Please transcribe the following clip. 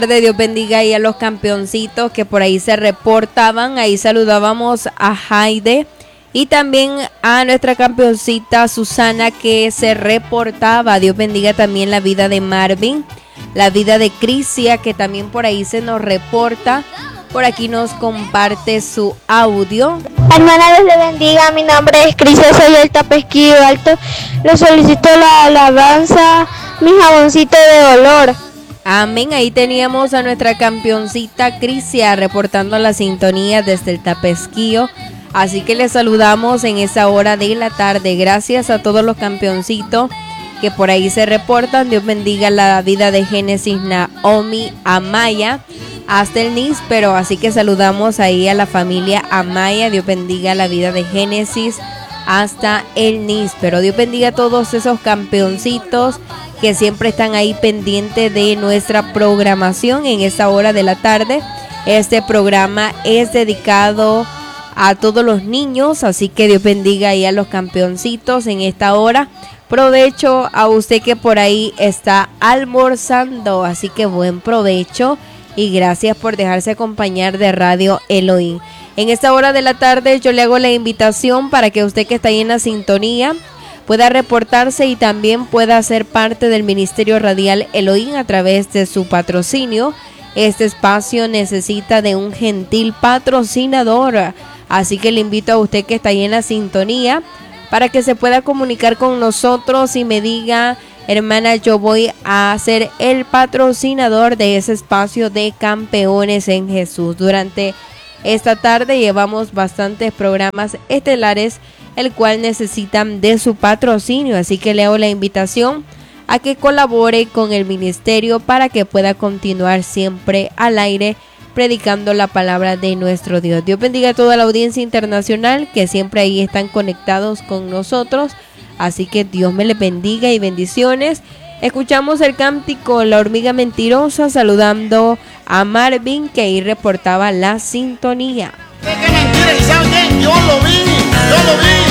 Dios bendiga ahí a los campeoncitos que por ahí se reportaban. Ahí saludábamos a Jaide y también a nuestra campeoncita Susana que se reportaba. Dios bendiga también la vida de Marvin, la vida de Crisia que también por ahí se nos reporta. Por aquí nos comparte su audio. Hermana, Dios le bendiga. Mi nombre es Crisia, soy del Tapesquillo Alto. Le solicito la alabanza, mi jaboncito de olor. Amén, ahí teníamos a nuestra campeoncita Crisia reportando la sintonía desde el Tapesquillo. Así que les saludamos en esa hora de la tarde. Gracias a todos los campeoncitos que por ahí se reportan. Dios bendiga la vida de Génesis, Naomi, Amaya, hasta el níspero. Así que saludamos ahí a la familia Amaya. Dios bendiga la vida de Génesis hasta el níspero. Dios bendiga a todos esos campeoncitos que siempre están ahí pendientes de nuestra programación en esta hora de la tarde. Este programa es dedicado a todos los niños, así que Dios bendiga ahí a los campeoncitos en esta hora. Provecho a usted que por ahí está almorzando, así que buen provecho y gracias por dejarse acompañar de Radio Elohim. En esta hora de la tarde yo le hago la invitación para que usted que está ahí en la sintonía pueda reportarse y también pueda ser parte del Ministerio Radial Elohim a través de su patrocinio. Este espacio necesita de un gentil patrocinador, así que le invito a usted que está ahí en la sintonía para que se pueda comunicar con nosotros y me diga: hermana, yo voy a ser el patrocinador de ese espacio de Campeones en Jesús. Durante esta tarde llevamos bastantes programas estelares el cual necesitan de su patrocinio, así que le hago la invitación a que colabore con el ministerio para que pueda continuar siempre al aire predicando la palabra de nuestro Dios. Dios bendiga a toda la audiencia internacional que siempre ahí están conectados con nosotros, así que Dios me les bendiga y bendiciones. Escuchamos el cántico La Hormiga Mentirosa saludando a Marvin que ahí reportaba la sintonía. ¡Qué mentira! ¿Y saben qué? Yo lo vi.